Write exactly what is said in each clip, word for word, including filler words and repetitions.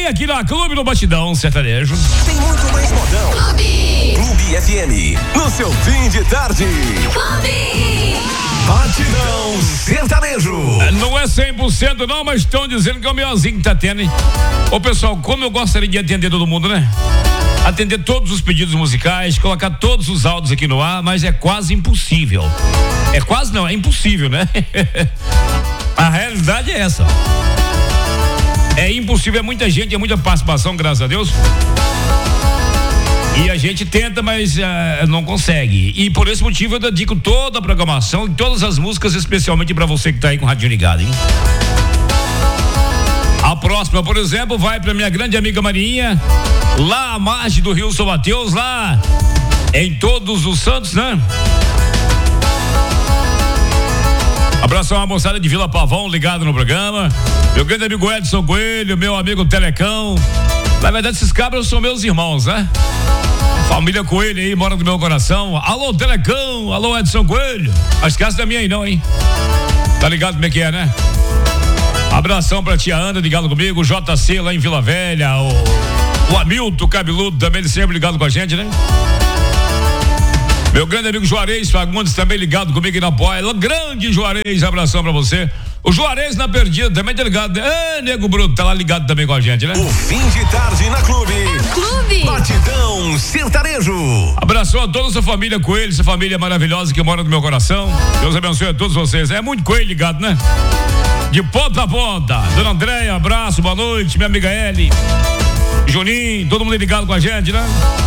aí, aqui na Clube do Batidão Sertanejo. Tem muito mais modão. Clube. Clube F M, no seu fim de tarde. Clube. Batidão Sertanejo. Não é cem por cento não, mas estão dizendo que é o melhorzinho que tá tendo, hein? Ô pessoal, como eu gostaria de atender todo mundo, né? Atender todos os pedidos musicais, colocar todos os áudios aqui no ar, mas é quase impossível. É quase não, é impossível, né? A realidade é essa. É impossível, é muita gente, é muita participação, graças a Deus. E a gente tenta, mas uh, não consegue. E por esse motivo eu dedico toda a programação e todas as músicas, especialmente pra você que tá aí com o rádio ligado, hein? A próxima, por exemplo, vai pra minha grande amiga Marinha, lá à margem do Rio São Mateus, lá em Todos os Santos, né? Abração à moçada de Vila Pavão, ligado no programa. Meu grande amigo Edson Coelho, meu amigo Telecão. Na verdade, esses cabras são meus irmãos, né? Família Coelho aí, mora no meu coração. Alô, Telecão, alô, Edson Coelho. As casas da minha aí não, hein? Tá ligado como é que é, né? Abração pra tia Ana, ligado comigo. O J C lá em Vila Velha. O, o Hamilton Cabeludo também, ele sempre ligado com a gente, né? Meu grande amigo Juarez Fagundes também ligado comigo aqui na Boia. Grande Juarez, abração pra você. O Juarez na perdida também tá ligado. É, nego Bruto, tá lá ligado também com a gente, né? O fim de tarde na Clube. É Clube. Batidão Sertanejo. Abração a toda a sua família Coelho, essa família maravilhosa que mora no meu coração. Deus abençoe a todos vocês. É muito Coelho ligado, né? De ponta a ponta. Dona Andréia, abraço, boa noite. Minha amiga Eli, Juninho, todo mundo ligado com a gente, né?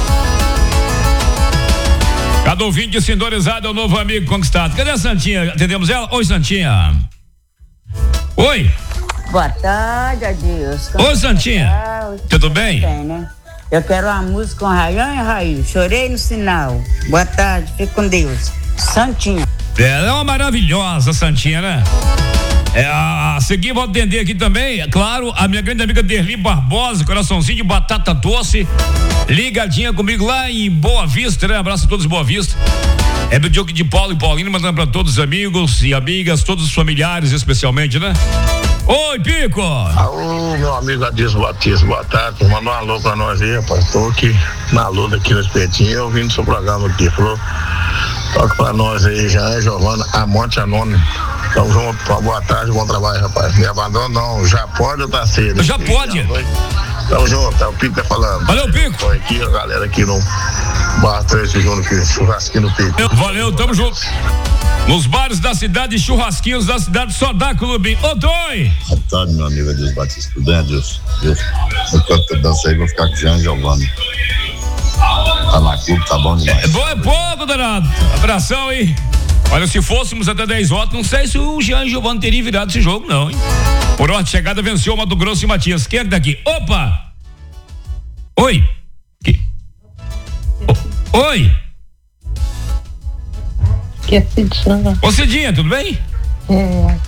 Cada ouvinte sintonizado é o novo amigo conquistado. Cadê a Santinha? Atendemos ela? Oi, Santinha. Oi. Boa tarde, Adilson. Oi, Santinha. Tudo bem? bem né? Eu quero uma música com Raião e Raio. Chorei no sinal. Boa tarde, fique com Deus. Santinha. Ela é uma maravilhosa, Santinha, né? É, a, a seguir, vou atender aqui também, é claro, a minha grande amiga Derli Barbosa, coraçãozinho de batata doce, ligadinha comigo lá em Boa Vista, né? Abraço a todos de Boa Vista. É do Diogo de Paulo e Paulino, mandando pra todos os amigos e amigas, todos os familiares especialmente, né? Oi, Pico! Alô, meu amigo Adilson Batista, boa tarde. Mandou um alô pra nós aí, rapaz. Tô aqui na luta aqui no Espetinho, ouvindo seu programa aqui. Falou, toca pra nós aí, Jean Giovana, Amonte Anônimo. Tamo junto, boa tarde, bom trabalho, rapaz. Me abandona não, já pode ou tá cedo? Já pode. Tamo junto, é o Pico tá falando. Valeu, Pico. Foi aqui, a galera aqui no Bar três Júnior, churrasquinho no Pico. Valeu, tamo junto. Nos bares da cidade, churrasquinhos da cidade, só dá Clube. Ô, Doi! Boa tarde, meu amigo Adilson Batista. Tudo bem, Adilson? Deus. No canto da dança aí, vou ficar com o Jean Giovanni. Tá na Clube, tá bom demais. É bom, é pouco, danado. Abração aí. Olha, se fôssemos até dez votos, não sei se o Jean Giovanni teria virado esse jogo, não, hein? Por ordem de chegada, venceu o Mato Grosso e Matias. Quem é que tá aqui? Opa! Oi! Que? O, oi! Que é Cidinha. Ô, Cidinha, tudo bem? É.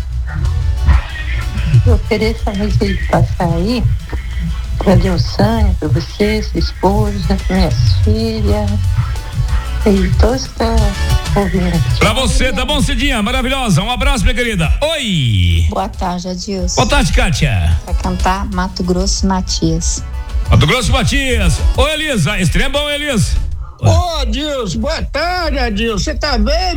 Eu ofereço a música de passar aí pra Dilsânia, pra você, sua esposa, minhas filhas. E todos que estão ouvindo. Pra você, tá bom, Cidinha? Maravilhosa. Um abraço, minha querida. Oi! Boa tarde, Adilson. Boa tarde, Kátia. Vai cantar Mato Grosso e Matias. Mato Grosso e Matias. Ô, Elisa, extremo bom, Elisa. Ô, Adilson, boa tarde, Adilson. Você tá bem,